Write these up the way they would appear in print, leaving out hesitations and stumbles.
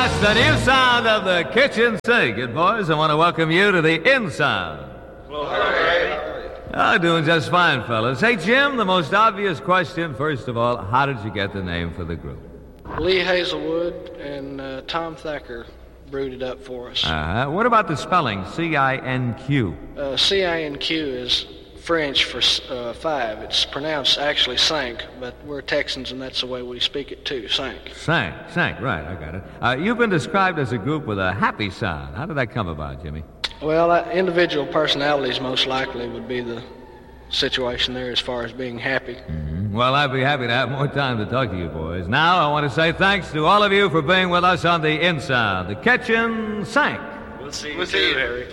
That's the new sound of the kitchen sink. And boys, I want to welcome you to the In Sound. Oh, doing just fine, fellas. Hey, Jim, the most obvious question, first of all, how did you get the name for the group? Lee Hazelwood and Tom Thacker brewed it up for us. What about the spelling, C-I-N-Q? C-I-N-Q is French for five. It's pronounced actually cinq, but we're Texans and that's the way we speak it too, cinq. Cinq, right, I got it. You've been described as a group with a happy sound. How did that come about, Jimmy? Well, individual personalities most likely would be the situation there as far as being happy. Mm-hmm. Well, I'd be happy to have more time to talk to you boys. Now, I want to say thanks to all of you for being with us on the In Sound, the kitchen sink. We'll see you too, Harry.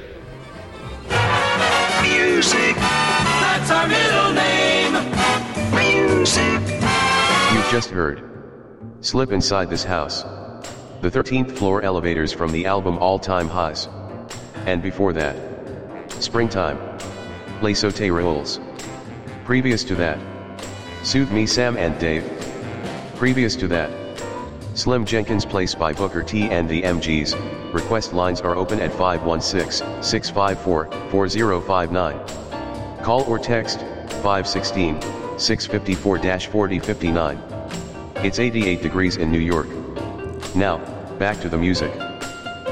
Music, that's our middle name. Music. You've just heard Slip Inside This House, the 13th floor elevators from the album All Time Highs. And before that, Springtime, Les Sauterelles. Previous to that, Soothe Me Sam and Dave. Previous to that, Slim Jenkins Place by Booker T and the MGs. Request lines are open at 516-654-4059. Call or text 516-654-4059. It's 88 degrees in New York. Now, back to the music.